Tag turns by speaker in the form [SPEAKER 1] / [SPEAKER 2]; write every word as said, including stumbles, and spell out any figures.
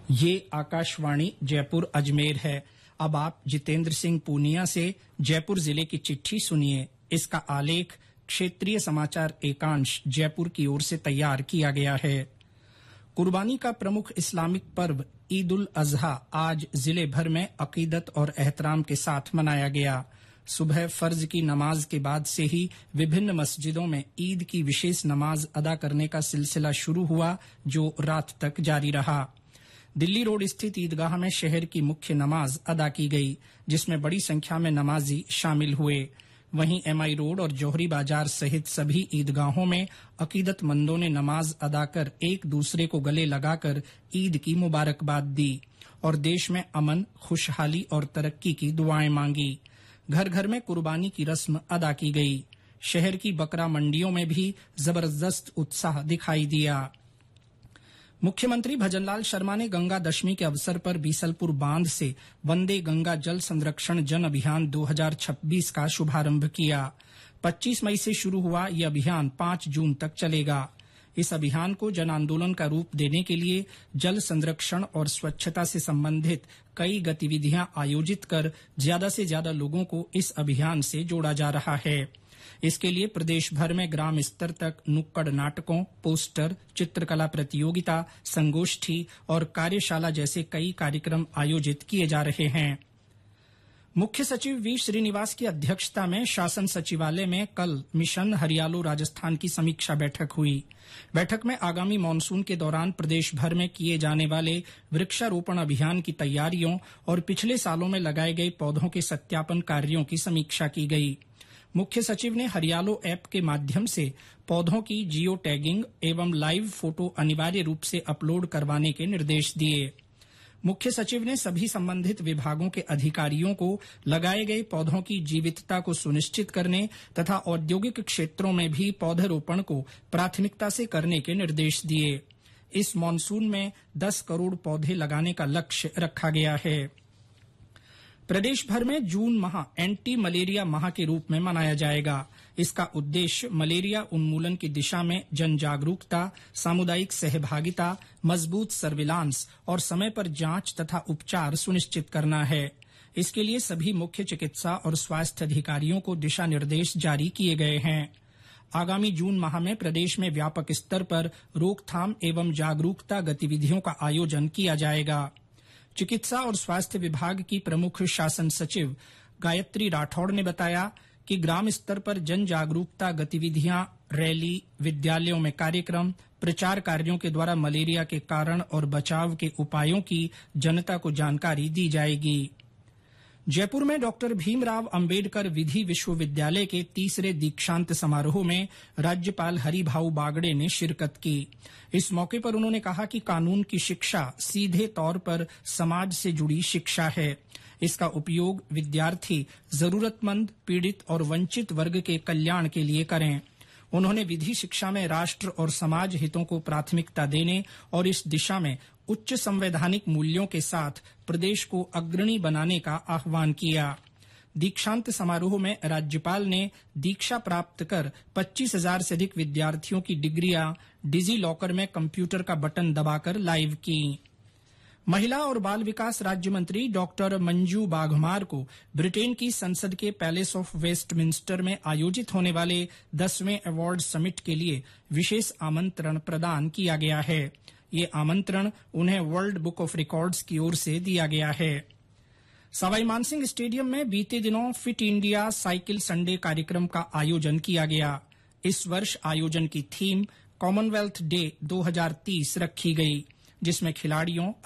[SPEAKER 1] ये आकाशवाणी जयपुर अजमेर है। अब आप जितेंद्र सिंह पूनिया से जयपुर जिले की चिट्ठी सुनिए। इसका आलेख क्षेत्रीय समाचार एकांश जयपुर की ओर से तैयार किया गया है। कुर्बानी का प्रमुख इस्लामिक पर्व ईद उल अजहा आज जिले भर में अकीदत और एहतराम के साथ मनाया गया। सुबह फर्ज की नमाज के बाद से ही विभिन्न मस्जिदों में ईद की विशेष नमाज अदा करने का सिलसिला शुरू हुआ, जो रात तक जारी रहा। दिल्ली रोड स्थित ईदगाह में शहर की मुख्य नमाज अदा की गई, जिसमें बड़ी संख्या में नमाजी शामिल हुए। वहीं एमआई रोड और जौहरी बाजार सहित सभी ईदगाहों में अकीदतमंदों ने नमाज अदा कर एक दूसरे को गले लगाकर ईद की मुबारकबाद दी और देश में अमन, खुशहाली और तरक्की की दुआएं मांगी। घर घर में कुर्बानी की रस्म अदा की गई। शहर की बकरा मंडियों में भी जबरदस्त उत्साह दिखाई दिया। मुख्यमंत्री भजनलाल शर्मा ने गंगा दशमी के अवसर पर बीसलपुर बांध से वंदे गंगा जल संरक्षण जन अभियान दो हज़ार छब्बीस का शुभारंभ किया। पच्चीस मई से शुरू हुआ यह अभियान पांच जून तक चलेगा। इस अभियान को जन आंदोलन का रूप देने के लिए जल संरक्षण और स्वच्छता से संबंधित कई गतिविधियां आयोजित कर ज्यादा से ज्यादा लोगों को इस अभियान से जोड़ा जा रहा है। इसके लिए प्रदेश भर में ग्राम स्तर तक नुक्कड़ नाटकों, पोस्टर, चित्रकला प्रतियोगिता, संगोष्ठी और कार्यशाला जैसे कई कार्यक्रम आयोजित किए जा रहे हैं। मुख्य सचिव वी श्रीनिवास की अध्यक्षता में शासन सचिवालय में कल मिशन हरियालो राजस्थान की समीक्षा बैठक हुई। बैठक में आगामी मानसून के दौरान प्रदेश भर में किए जाने वाले वृक्षारोपण अभियान की तैयारियों और पिछले सालों में लगाए गए पौधों के सत्यापन कार्यों की समीक्षा की गई। मुख्य सचिव ने हरियालो ऐप के माध्यम से पौधों की जियो टैगिंग एवं लाइव फोटो अनिवार्य रूप से अपलोड करवाने के निर्देश दिए। मुख्य सचिव ने सभी संबंधित विभागों के अधिकारियों को लगाए गए पौधों की जीवितता को सुनिश्चित करने तथा औद्योगिक क्षेत्रों में भी पौधरोपण को प्राथमिकता से करने के निर्देश दिए। इस मानसून में दस करोड़ पौधे लगाने का लक्ष्य रखा गया है। प्रदेश भर में जून माह एंटी मलेरिया माह के रूप में मनाया जाएगा। इसका उद्देश्य मलेरिया उन्मूलन की दिशा में जन जागरूकता, सामुदायिक सहभागिता, मजबूत सर्विलांस और समय पर जांच तथा उपचार सुनिश्चित करना है। इसके लिए सभी मुख्य चिकित्सा और स्वास्थ्य अधिकारियों को दिशा निर्देश जारी किए गए हैं। आगामी जून माह में प्रदेश में व्यापक स्तर पर रोकथाम एवं जागरूकता गतिविधियों का आयोजन किया जाएगा। चिकित्सा और स्वास्थ्य विभाग की प्रमुख शासन सचिव गायत्री राठौड़ ने बताया कि ग्राम स्तर पर जन जागरूकता गतिविधियां, रैली, विद्यालयों में कार्यक्रम, प्रचार कार्यों के द्वारा मलेरिया के कारण और बचाव के उपायों की जनता को जानकारी दी जाएगी। जयपुर में डॉक्टर भीमराव अंबेडकर विधि विश्वविद्यालय के तीसरे दीक्षांत समारोह में राज्यपाल हरिभाऊ बागड़े ने शिरकत की। इस मौके पर उन्होंने कहा कि कानून की शिक्षा सीधे तौर पर समाज से जुड़ी शिक्षा है। इसका उपयोग विद्यार्थी जरूरतमंद, पीड़ित और वंचित वर्ग के कल्याण के लिए करें। उन्होंने विधि शिक्षा में राष्ट्र और समाज हितों को प्राथमिकता देने और इस दिशा में उच्च संवैधानिक मूल्यों के साथ प्रदेश को अग्रणी बनाने का आह्वान किया। दीक्षांत समारोह में राज्यपाल ने दीक्षा प्राप्त कर पच्चीस हजार से अधिक विद्यार्थियों की डिग्रियां डिजी लॉकर में कंप्यूटर का बटन दबाकर लाइव की। महिला और बाल विकास राज्य मंत्री डॉक्टर मंजू बाघमार को ब्रिटेन की संसद के पैलेस ऑफ वेस्टमिंस्टर में आयोजित होने वाले दसवें अवार्ड समिट के लिए विशेष आमंत्रण प्रदान किया गया है। ये आमंत्रण उन्हें वर्ल्ड बुक ऑफ रिकॉर्ड्स की ओर से दिया गया है। सवाई मानसिंह स्टेडियम में बीते दिनों फिट इंडिया साइकिल संडे कार्यक्रम का आयोजन किया गया। इस वर्ष आयोजन की थीम कॉमनवेल्थ डे दो हज़ार तीस रखी गई, जिसमें खिलाड़ियों,